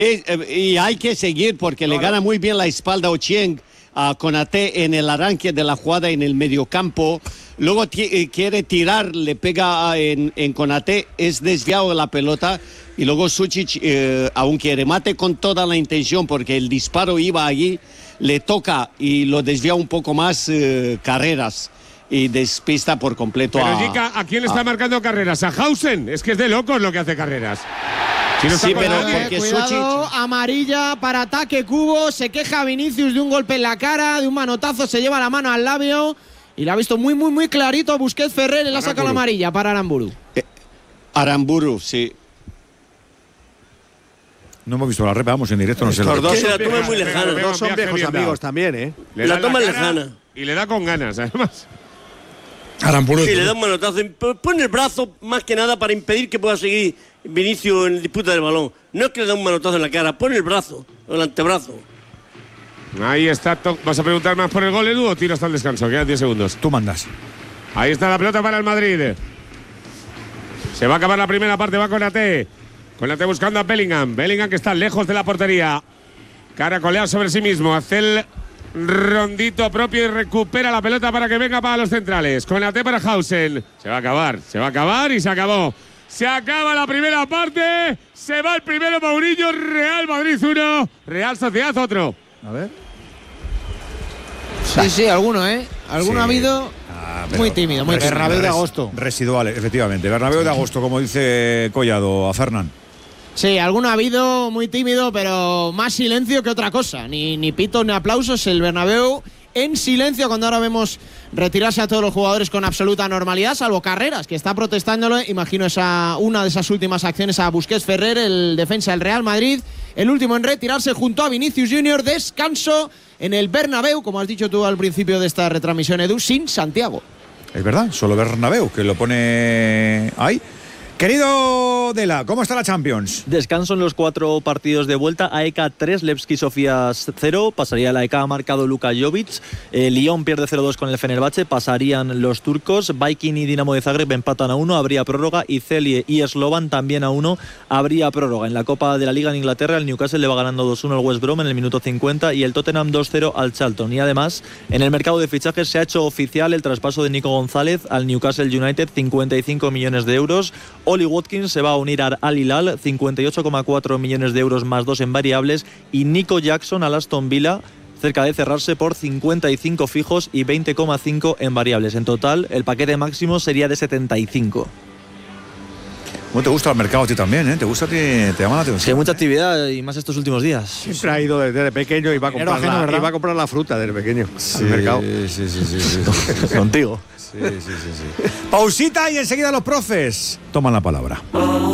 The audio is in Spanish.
Y hay que seguir porque le gana muy bien la espalda a Ochieng, a Konaté en el arranque de la jugada en el mediocampo. Luego quiere tirar, le pega en Konaté, es desviado de la pelota. Y luego Sučić, aunque remate con toda la intención porque el disparo iba allí, le toca y lo desvía un poco más Carreras. Y despista por completo. Pero Jica, ¿a quién le está marcando Carreras? ¿A Hausen? Es que es de locos lo que hace Carreras. Si no sí, pero porque cuidado, amarilla para ataque Cubo. Se queja Vinicius de un golpe en la cara, de un manotazo, se lleva la mano al labio. Y la ha visto muy clarito Busquets Ferrer. Le ha sacado la amarilla para Aramburu. Aramburu, sí. No hemos visto la repa, vamos en directo, no sé. Los dos la toma es muy lejana. Los dos son viejos amigos también, ¿eh? La toma es lejana. Y le da con ganas, además. Aramburu. Sí, le da un manotazo. Pone el brazo más que nada para impedir que pueda seguir Vinicius en disputa del balón. No es que le da un manotazo en la cara, pone el brazo, el antebrazo. Ahí está. ¿Vas a preguntar más por el gol, Edu, o tiro hasta el descanso? Quedan 10 segundos. Tú mandas. Ahí está la pelota para el Madrid. Se va a acabar la primera parte, va Konaté. Konaté buscando a Bellingham. Bellingham que está lejos de la portería. Caracolea sobre sí mismo. Hace el rondito propio y recupera la pelota para que venga para los centrales. Konaté para Hausen. Se va a acabar y se acabó. Se acaba la primera parte. Se va el primero Mourinho. Real Madrid 1. Real Sociedad otro. A ver. Sí, alguno, ¿eh? Alguno ha habido. Muy tímido, muy tímido. Bernabéu de agosto. Residuales, efectivamente. Bernabéu de agosto, como dice Collado a Fernán. Sí, alguno ha habido muy tímido, pero más silencio que otra cosa. Ni pitos ni aplausos. El Bernabéu en silencio cuando ahora vemos retirarse a todos los jugadores con absoluta normalidad, salvo Carreras, que está protestándolo. Imagino una de esas últimas acciones a Busquets Ferrer, el defensa del Real Madrid. El último en retirarse junto a Vinicius Junior. Descanso en el Bernabéu, como has dicho tú al principio de esta retransmisión, Edu, sin Santiago. Es verdad, solo Bernabéu, que lo pone ahí. Querido Dela, ¿cómo está la Champions? Descanso en los 4 partidos de vuelta. AEK 3, Levski Sofía 0. Pasaría la AEK, ha marcado Luka Jovic. Lyon pierde 0-2 con el Fenerbahce. Pasarían los turcos. Viking y Dinamo de Zagreb empatan a 1. Habría prórroga. Y Celje y Slovan también a 1. Habría prórroga. En la Copa de la Liga en Inglaterra, el Newcastle le va ganando 2-1 al West Brom en el minuto 50. Y el Tottenham 2-0 al Charlton. Y además, en el mercado de fichajes se ha hecho oficial el traspaso de Nico González al Newcastle United. 55 millones de euros. Oli Watkins se va a unir al Hilal, 58,4 millones de euros más 2 en variables, y Nico Jackson al Aston Villa, cerca de cerrarse por 55 fijos y 20,5 en variables. En total, el paquete máximo sería de 75. ¿Cómo te gusta el mercado a ti también, eh? ¿Te gusta a ti? ¿Te llama la atención? Sí, hay mucha actividad y más estos últimos días. Siempre ha ido desde pequeño y va a comprar la fruta desde pequeño al mercado. Sí. Contigo. Sí. Pausita y enseguida los profes toman la palabra.